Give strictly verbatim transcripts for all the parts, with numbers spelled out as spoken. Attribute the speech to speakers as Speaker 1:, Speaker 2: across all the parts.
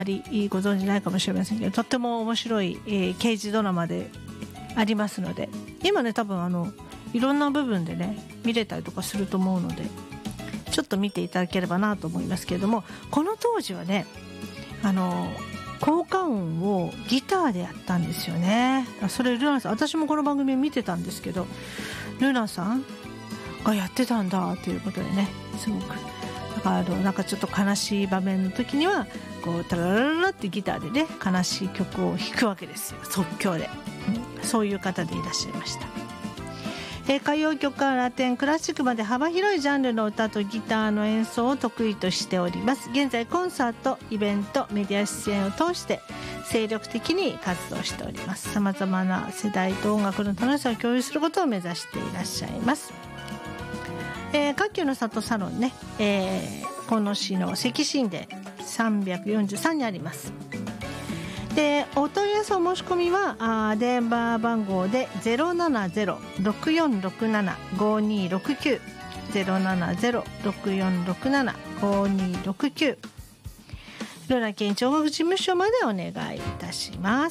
Speaker 1: りご存じないかもしれませんけど、とっても面白い、えー、刑事ドラマでありますので、今ね多分あのいろんな部分でね見れたりとかすると思うので、ちょっと見ていただければなと思いますけれども、この当時はねあの効果音をギターでやったんですよね。それルナさん、私もこの番組を見てたんですけど、ルナさんがやってたんだということでね、すごくだからあのなんかちょっと悲しい場面の時にはこうタララララってギターでね悲しい曲を弾くわけですよ、即興で、うん、そういう方でいらっしゃいました。えー、歌謡曲からラテンクラシックまで幅広いジャンルの歌とギターの演奏を得意としております。現在コンサート、イベント、メディア出演を通して精力的に活動しております。さまざまな世代と音楽の楽しさを共有することを目指していらっしゃいます。えー、各級の里サロンね、えー、この市の関新でさんびゃくよんじゅうさんにあります。でお問い合わせお申し込みはあ電話番号で ゼロななゼロ ろくよんろくなな ごにろくきゅう ゼロななゼロ ろくよんろくなな ごにろくきゅう、ルナ県庁学事務所までお願いいたします。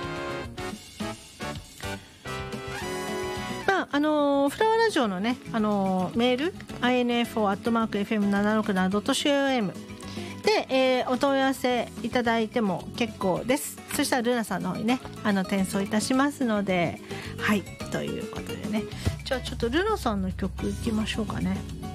Speaker 1: まああのー、フラワーラジオのね、あのー、メール アイエヌエフオー アットマーク エフエムななろくなな ドット シーオーエム で、えー、お問い合わせいただいても結構です。そしたらルナさんの方にねあの転送いたしますので、はいということでね、じゃあちょっとルナさんの曲いきましょうかね。